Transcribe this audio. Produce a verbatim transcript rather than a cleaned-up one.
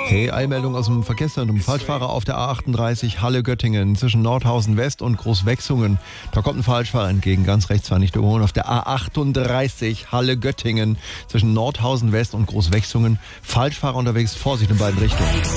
Hey, Eilmeldung aus dem Verkehrszentrum. Falschfahrer auf der A achtunddreißig Halle-Göttingen zwischen Nordhausen West und Großwechsungen. Da kommt ein Falschfahrer entgegen, ganz rechts war nicht überholen. Auf der A achtunddreißig Halle-Göttingen zwischen Nordhausen West und Großwechsungen. Falschfahrer unterwegs, Vorsicht in beiden Richtungen.